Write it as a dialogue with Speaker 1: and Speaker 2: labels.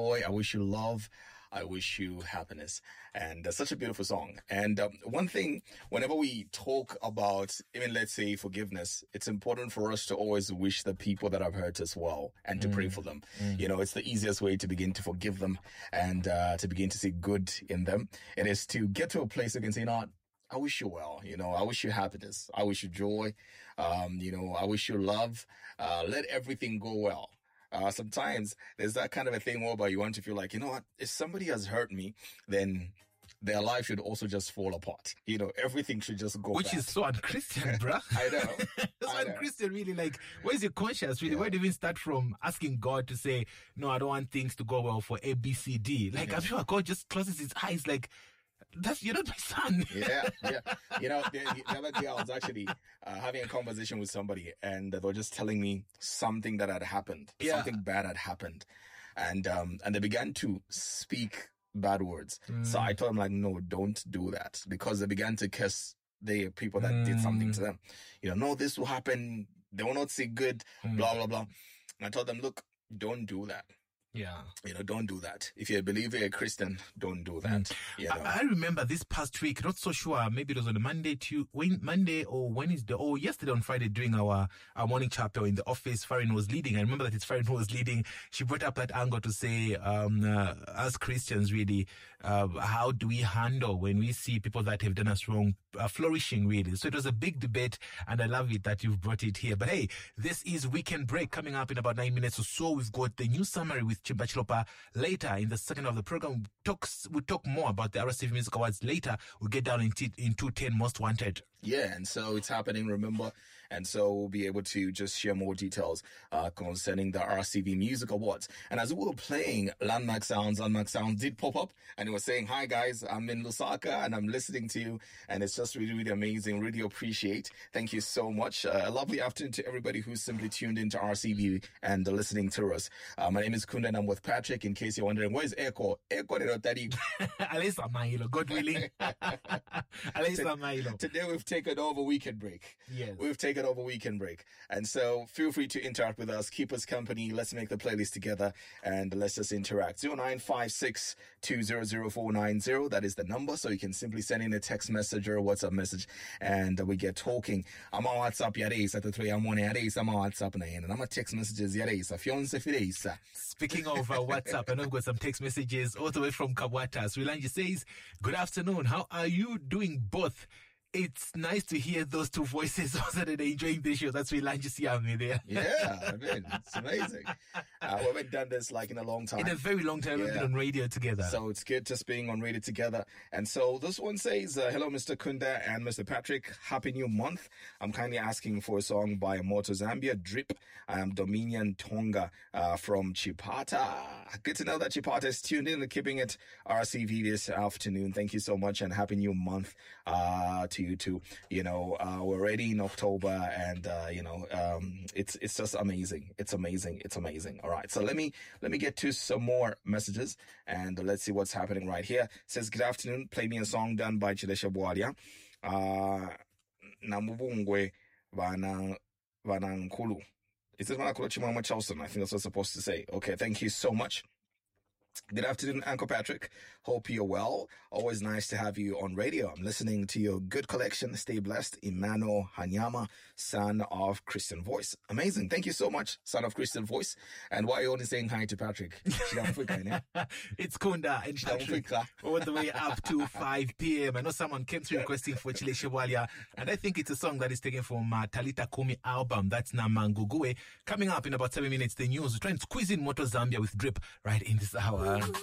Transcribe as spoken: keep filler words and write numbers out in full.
Speaker 1: joy. I wish you love. I wish you happiness. And uh, such a beautiful song. And um, one thing, whenever we talk about, even let's say forgiveness, it's important for us to always wish the people that have hurt us well and to mm. pray for them. Mm. You know, it's the easiest way to begin to forgive them and uh, to begin to see good in them. It is to get to a place where you can say, you know what? I wish you well, you know, I wish you happiness. I wish you joy. Um, you know, I wish you love. Uh, let everything go well. Uh, sometimes there's that kind of a thing whereby you want to feel like, you know what, if somebody has hurt me, then their life should also just fall apart. You know, everything should just go
Speaker 2: Which
Speaker 1: back.
Speaker 2: is so unchristian, bruh.
Speaker 1: I know.
Speaker 2: That's
Speaker 1: I know.
Speaker 2: unchristian, really. Like, where's your conscience, really?
Speaker 1: Yeah.
Speaker 2: Where do you even start from asking God to say, no, I don't want things to go well for A, B, C, D? Like, yeah. I'm sure God just closes his eyes like, That's you're not my son.
Speaker 1: yeah, yeah. You know, the, the other day I was actually uh, having a conversation with somebody, and they were just telling me something that had happened,
Speaker 2: yeah.
Speaker 1: something bad had happened, and um, and they began to speak bad words. Mm. So I told them, like, no, don't do that, because they began to curse the people that mm. did something to them. You know, no, this will happen. They will not see good. Mm. Blah blah blah. And I told them, look, don't do that.
Speaker 2: Yeah.
Speaker 1: You know, don't do that. If you're a believer, you're a Christian, don't do that. Mm. You know?
Speaker 2: I, I remember this past week, not so sure, maybe it was on a Monday, to, when, Monday or Wednesday, or yesterday on Friday during our, our morning chapter in the office, Farin was leading. I remember that it's Farin who was leading. She brought up that angle to say, um, uh, as Christians, really, uh, how do we handle when we see people that have done us wrong uh, flourishing, really? So it was a big debate, and I love it that you've brought it here. But hey, this is Weekend Break coming up in about nine minutes or so. We've got the news summary with Chimba Chilopa later in the second of the program. We talk, we talk more about the R S C V Music Awards later. We'll get down into, into ten Most Wanted.
Speaker 1: Yeah, and so it's happening, remember? And so we'll be able to just share more details uh, concerning the R C V Music Awards. And as we were playing Landmark Sounds, Landmark Sounds did pop up, and it was saying, hi guys, I'm in Lusaka and I'm listening to you. And it's just really, really amazing. Really appreciate. Thank you so much. Uh, a lovely afternoon to everybody who's simply tuned into R C V and uh, listening to us. Uh, my name is Kunda and I'm with Patrick. In case you're wondering, where's Echo? Echo de Rotary.
Speaker 2: Alisa Mailo, God willing. Alisa Mailo.
Speaker 1: Today we've taken over Weekend Break.
Speaker 2: Yes.
Speaker 1: We've taken over Weekend Break. And so feel free to interact with us. Keep us company. Let's make the playlist together and let's just interact. zero nine five six two zero zero four nine zero. That is the number. So you can simply send in a text message or a WhatsApp message and uh, we get talking. I'm on WhatsApp. Yareisa to three. I'm on Yareisa. I'm on WhatsApp. And I'm on text messages. Yareisa. Fiance Fideisa.
Speaker 2: Speaking of uh, WhatsApp, I know we've got some text messages all the way from Kabwata. Srilanji says, good afternoon. How are you doing both? It's nice to hear those two voices also that they're enjoying the show. That's why Lanji Siame there.
Speaker 1: Yeah, I mean, it's amazing. Uh, we haven't done this like in a long time.
Speaker 2: In a very long time, yeah. We've been on radio together.
Speaker 1: So it's good just being on radio together. And so this one says, uh, hello, Mister Kunda and Mister Patrick. Happy new month. I'm kindly asking for a song by Moto Zambia, Drip. I am Dominion Tonga uh, from Chipata. Good to know that Chipata is tuned in and keeping it R C V this afternoon. Thank you so much and happy new month uh, to you too. You know, uh, we're already in October and, uh, you know, um, it's it's just amazing. It's amazing. It's amazing. All right. So let me let me get to some more messages and let's see what's happening right here. It says, good afternoon. Play me a song done by Chilesha Bwalia. Uh, Namubungwe Vana Vanankulu. Is this Vanankulu Chimama Charleston? I think that's what I'm supposed to say. Okay. Thank you so much. Good afternoon, Uncle Patrick. Hope you're well. Always nice to have you on radio. I'm listening to your good collection. Stay blessed. Emmanuel Hanyama, son of Christian Voice. Amazing. Thank you so much, son of Christian Voice. And why are you only saying hi to Patrick?
Speaker 2: It's Kunda and Patrick all the way up to five p.m. I know someone came through requesting for Chile Shewalia, and I think it's a song that is taken from uh, Talita Kumi album. That's Namangugue. Coming up in about seven minutes, the news. We're trying to squeeze in Moto Zambia with Drip right in this hour.